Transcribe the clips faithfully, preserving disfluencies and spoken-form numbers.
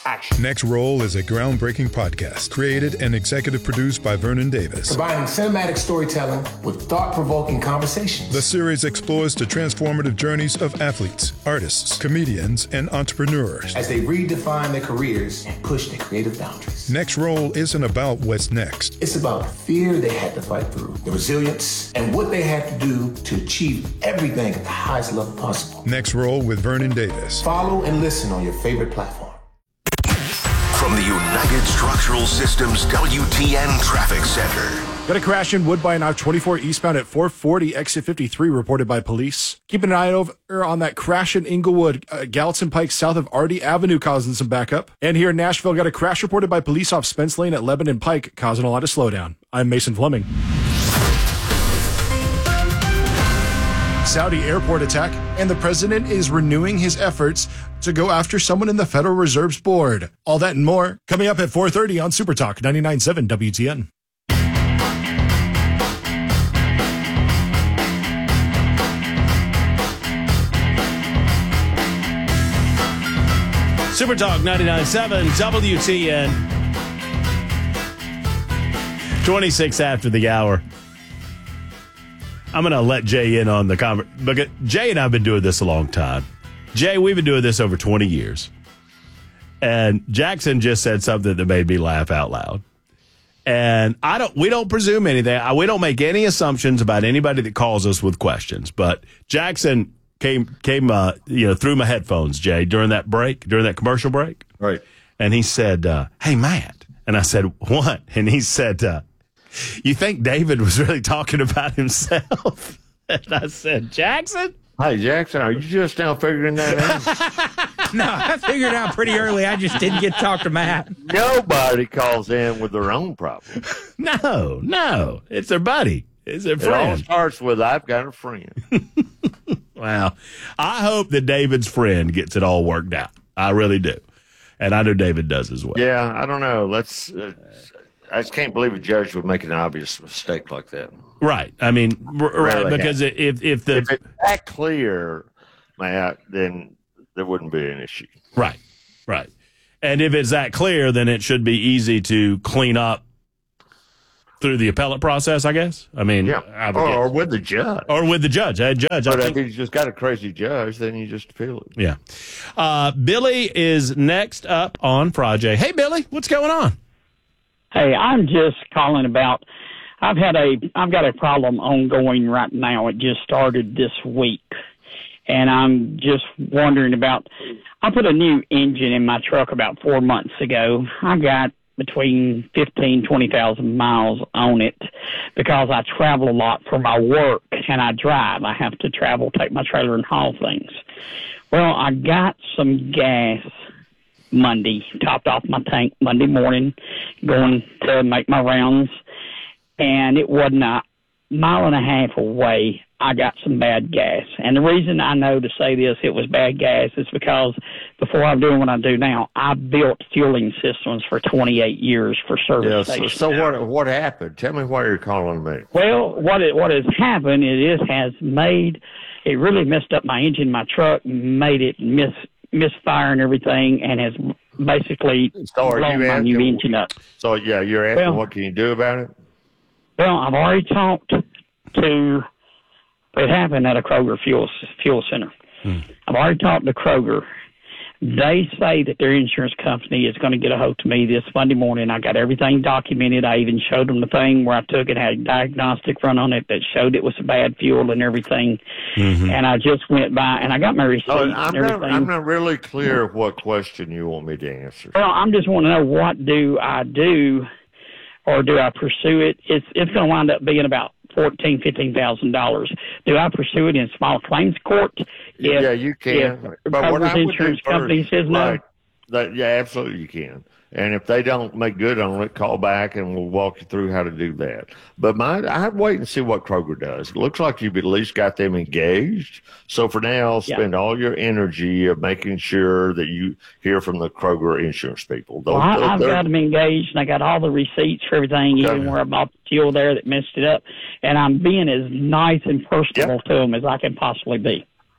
action. Next Roll is a groundbreaking podcast created and executive produced by Vernon Davis. Combining cinematic storytelling with thought-provoking conversations. The series explores the transformative journeys of athletes, artists, comedians, and entrepreneurs as they redefine their careers and push their creative boundaries. Next Roll isn't about what's next. It's about the fear they had to fight through, the resilience, and what they had to do to achieve everything at the highest level possible. Next Roll with Vernon Davis. Follow and listen on your favorite platform. From the United Structural Systems W T N Traffic Center. Got a crash in Woodbine I twenty-four eastbound at four forty, exit fifty-three, reported by police. Keeping an eye over on that crash in Inglewood, uh, Gallatin Pike, south of Artie Avenue, causing some backup. And here in Nashville, got a crash reported by police off Spence Lane at Lebanon Pike, causing a lot of slowdown. I'm Mason Fleming. Saudi airport attack, and the president is renewing his efforts to go after someone in the Federal Reserve's board. All that and more coming up at four thirty on Super Talk ninety-nine point seven W T N. Super Talk ninety-nine point seven W T N. twenty-six after the hour. I'm going to let Jay in on the conversation. Because Jay and I have been doing this a long time. Jay, we've been doing this over twenty years. And Jackson just said something that made me laugh out loud. And I don't. we don't presume anything. We don't make any assumptions about anybody that calls us with questions. But Jackson came, came uh, you know, through my headphones, Jay, during that break, during that commercial break. Right. And he said, uh, hey, Matt. And I said, what? And he said, uh, you think David was really talking about himself? And I said, Jackson? Hey, Jackson, are you just now figuring that out? No, I figured out pretty early. I just didn't get to talk to Matt. Nobody calls in with their own problem. No, no. It's their buddy. It's their friend. It all starts with, I've got a friend. Wow. I hope that David's friend gets it all worked out. I really do. And I know David does as well. Yeah, I don't know. Let's... Uh, I just can't believe a judge would make an obvious mistake like that. Right. I mean, r- right, Rarely because happens. if if the if it's that clear, Matt, then there wouldn't be an issue. Right. Right. And if it's that clear, then it should be easy to clean up through the appellate process, I guess. I mean, yeah, I or, or with the judge, or with the judge. Hey, judge. But I if think, he's just got a crazy judge, then you just appeal it. Yeah. Uh, Billy is next up on Friday. Hey, Billy, what's going on? Hey, I'm just calling about, I've had a, I've got a problem ongoing right now. It just started this week. And I'm just wondering about, I put a new engine in my truck about four months ago. I got between fifteen, twenty thousand miles on it because I travel a lot for my work and I drive. I have to travel, take my trailer and haul things. Well, I got some gas Monday, topped off my tank Monday morning, going to make my rounds, and it wasn't a mile and a half away. I got some bad gas. And the reason I know to say this, it was bad gas, is because before I'm doing what I do now, I built fueling systems for twenty-eight years for service Yeah, stations. so, so what what happened? Tell me why you're calling me. Well, what it, what has happened is it has made, it really messed up my engine, my truck, made it miss misfire and everything, and has basically so are blown you my asking, new engine up. So, yeah, you're asking Well, what can you do about it? Well, I've already talked to, it happened at a Kroger fuel fuel center. Hmm. I've already talked to Kroger. They say that their insurance company is going to get a hold of me this Monday morning. I got everything documented. I even showed them the thing where I took it, had a diagnostic run on it that showed it was a bad fuel and everything. Mm-hmm. And I just went by, and I got my receipt Oh, and I'm, everything. not, I'm not really clear what question you want me to answer. Well, I'm just wanting to know, what do I do, or do I pursue it? It's it's going to wind up being about fourteen, fifteen thousand dollars. Do I pursue it in small claims court? If, yeah, you can. If but what I would insurance do company first, says no. right, that, yeah, absolutely you can. And if they don't make good on it, call back and we'll walk you through how to do that. But my, I'd wait and see what Kroger does. It looks like you've at least got them engaged. So for now, spend yeah. all your energy of making sure that you hear from the Kroger insurance people. Well, I, I've got them engaged, and I got all the receipts for everything, Okay. even where I bought the fuel there that messed it up. And I'm being as nice and personable Yep. to them as I can possibly be.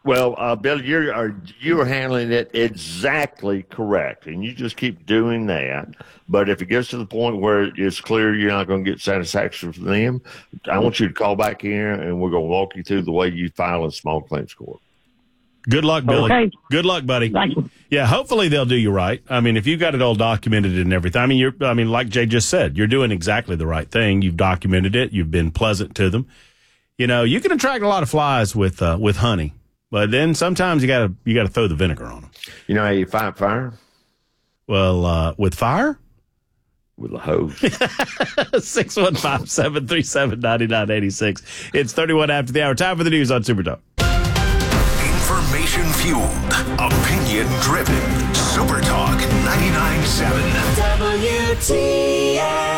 Well, uh, Bill, you're are, you're handling it exactly correct, and you just keep doing that. But if it gets to the point where it's clear you're not going to get satisfaction from them, I want you to call back here, and we're going to walk you through the way you file in small claims court. Good luck, Billy. Okay. Good luck, buddy. Thank you. Yeah, hopefully they'll do you right. I mean, if you've got it all documented and everything, I mean, you're, I mean, like Jay just said, you're doing exactly the right thing. You've documented it. You've been pleasant to them. You know, you can attract a lot of flies with uh, with honey, but then sometimes you gotta you gotta throw the vinegar on them. You know how you fight fire? Well, uh, with fire. With a hose. six one five, seven three seven, nine nine eight six. It's thirty-one after the hour. Time for the news on Super Talk. Information fueled, opinion driven. Super Talk ninety-nine point seven. W T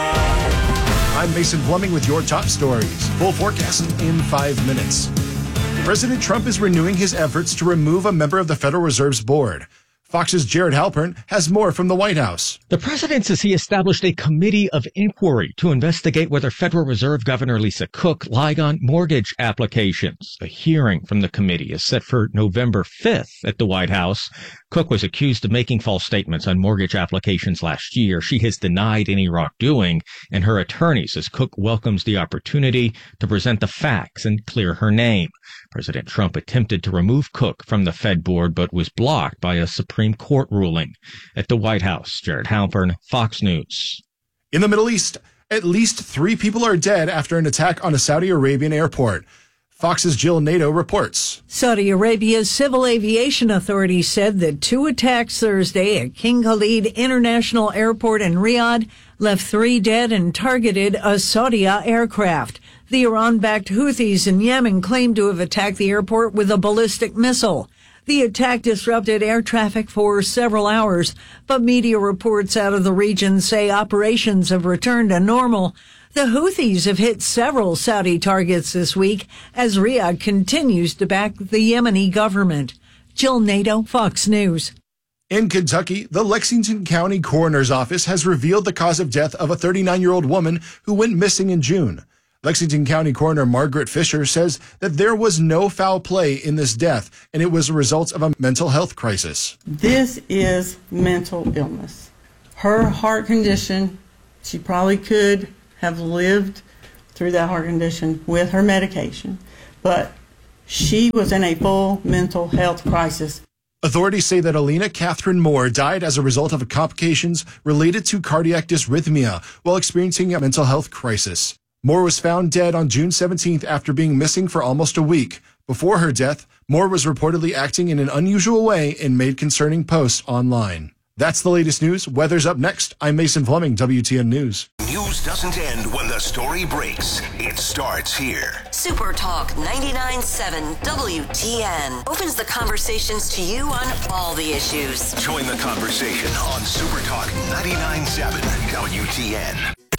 N. I'm Mason Plumbing with your top stories. Full forecast in five minutes. President Trump is renewing his efforts to remove a member of the Federal Reserve's board. Fox's Jared Halpern has more from the White House. The president says he established a committee of inquiry to investigate whether Federal Reserve Governor Lisa Cook lied on mortgage applications. A hearing from the committee is set for November fifth at the White House. Cook was accused of making false statements on mortgage applications last year. She has denied any wrongdoing, and her attorney says Cook welcomes the opportunity to present the facts and clear her name. President Trump attempted to remove Cook from the Fed board, but was blocked by a Supreme Court ruling. At the White House, Jared Halpern, Fox News. In the Middle East, at least three people are dead after an attack on a Saudi Arabian airport. Fox's Jill Nato reports. Saudi Arabia's Civil Aviation Authority said that two attacks Thursday at King Khalid International Airport in Riyadh left three dead and targeted a Saudi aircraft. The Iran-backed Houthis in Yemen claimed to have attacked the airport with a ballistic missile. The attack disrupted air traffic for several hours, but media reports out of the region say operations have returned to normal. The Houthis have hit several Saudi targets this week as Riyadh continues to back the Yemeni government. Jill Nato, Fox News. In Kentucky, the Lexington County Coroner's Office has revealed the cause of death of a thirty-nine-year-old woman who went missing in June. Lexington County Coroner Margaret Fisher says that there was no foul play in this death, and it was a result of a mental health crisis. This is mental illness. Her heart condition, she probably could have lived through that heart condition with her medication, but she was in a full mental health crisis. Authorities say that Alina Catherine Moore died as a result of complications related to cardiac dysrhythmia while experiencing a mental health crisis. Moore was found dead on June seventeenth after being missing for almost a week. Before her death, Moore was reportedly acting in an unusual way and made concerning posts online. That's the latest news. Weather's up next. I'm Mason Fleming, W T N News. News doesn't end when the story breaks. It starts here. Super Talk ninety-nine point seven W T N opens the conversations to you on all the issues. Join the conversation on Super Talk ninety-nine point seven W T N.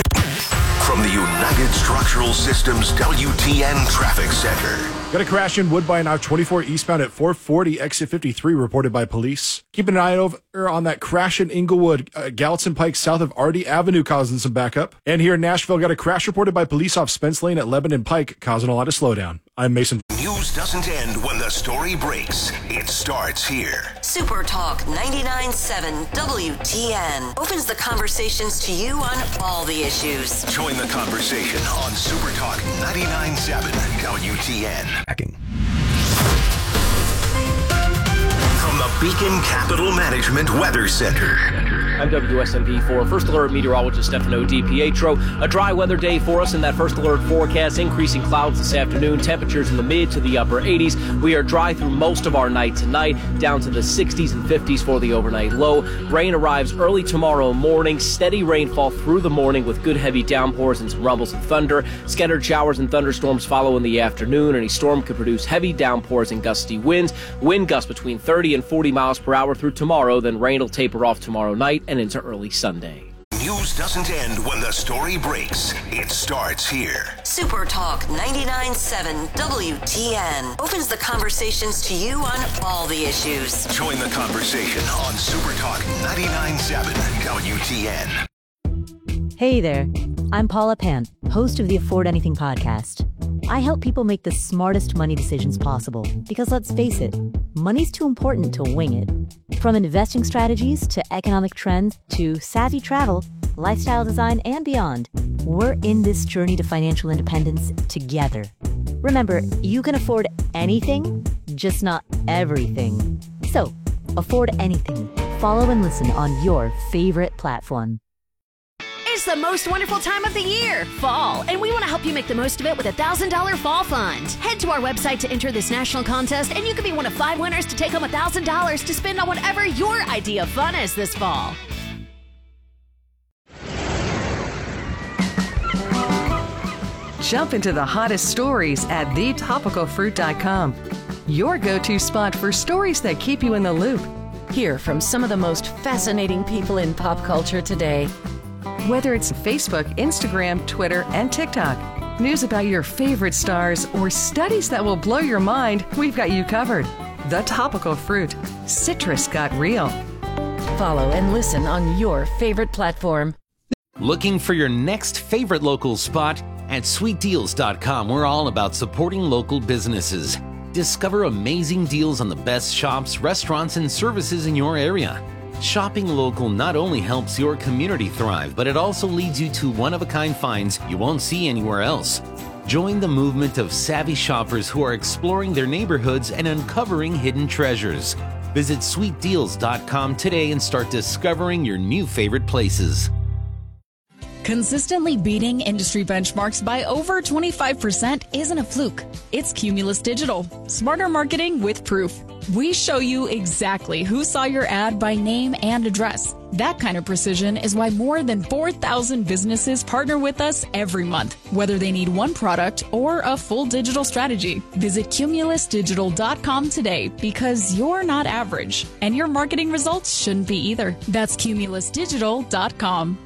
From the United Structural Systems W T N Traffic Center. Got a crash in Woodbine I twenty-four eastbound at four forty, exit fifty-three, reported by police. Keeping an eye over on that crash in Inglewood, uh, Gallatin Pike, south of Artie Avenue, causing some backup. And here in Nashville, got a crash reported by police off Spence Lane at Lebanon Pike, causing a lot of slowdown. I'm Mason. News doesn't end when the story breaks. It starts here. Super Talk ninety-nine point seven W T N opens the conversations to you on all the issues. Join the conversation on Super Talk ninety-nine point seven W T N. From the Beacon Capital Management Weather Center. I'm W S M P four First Alert meteorologist Stefano DiPietro. A dry weather day for us in that First Alert forecast. Increasing clouds this afternoon. Temperatures in the mid to the upper eighties. We are dry through most of our night tonight, down to the sixties and fifties for the overnight low. Rain arrives early tomorrow morning. Steady rainfall through the morning with good heavy downpours and some rumbles and thunder. Scattered showers and thunderstorms follow in the afternoon. Any storm could produce heavy downpours and gusty winds. Wind gusts between thirty and forty miles per hour through tomorrow. Then rain will taper off tomorrow night and into early Sunday. News doesn't end when the story breaks. It starts here. Super Talk ninety-nine point seven W T N opens the conversations to you on all the issues. Join the conversation on Super Talk ninety-nine point seven W T N. Hey there, I'm Paula Pant, host of the Afford Anything podcast. I help people make the smartest money decisions possible because, let's face it, money's too important to wing it. From investing strategies to economic trends to savvy travel, lifestyle design, and beyond, we're in this journey to financial independence together. Remember, you can afford anything, just not everything. So, afford anything. Follow and listen on your favorite platform. It's the most wonderful time of the year, fall, and we want to help you make the most of it with a one thousand dollars Fall Fund. Head to our website to enter this national contest, and you could be one of five winners to take home one thousand dollars to spend on whatever your idea of fun is this fall. Jump into the hottest stories at the topical fruit dot com. Your go-to spot for stories that keep you in the loop. Hear from some of the most fascinating people in pop culture today. Whether it's Facebook, Instagram, Twitter, and TikTok, news about your favorite stars, or studies that will blow your mind, we've got you covered. The Topical Fruit. Citrus got real. Follow and listen on your favorite platform. Looking for your next favorite local spot? At sweet deals dot com, we're all about supporting local businesses. Discover amazing deals on the best shops, restaurants, and services in your area. Shopping local not only helps your community thrive, but it also leads you to one-of-a-kind finds you won't see anywhere else. Join the movement of savvy shoppers who are exploring their neighborhoods and uncovering hidden treasures. Visit sweet deals dot com today and start discovering your new favorite places. Consistently beating industry benchmarks by over twenty-five percent isn't a fluke. It's Cumulus Digital. Smarter marketing with proof. We show you exactly who saw your ad by name and address. That kind of precision is why more than four thousand businesses partner with us every month, whether they need one product or a full digital strategy. Visit Cumulus Digital dot com today because you're not average, and your marketing results shouldn't be either. That's Cumulus Digital dot com.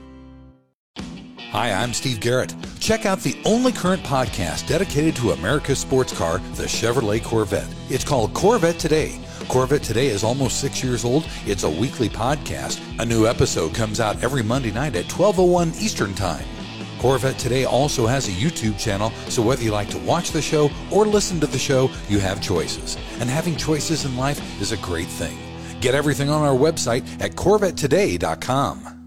Hi, I'm Steve Garrett. Check out the only current podcast dedicated to America's sports car, the Chevrolet Corvette. It's called Corvette Today. Corvette Today is almost six years old. It's a weekly podcast. A new episode comes out every Monday night at twelve oh one Eastern Time. Corvette Today also has a YouTube channel, so whether you like to watch the show or listen to the show, you have choices. And having choices in life is a great thing. Get everything on our website at Corvette Today dot com.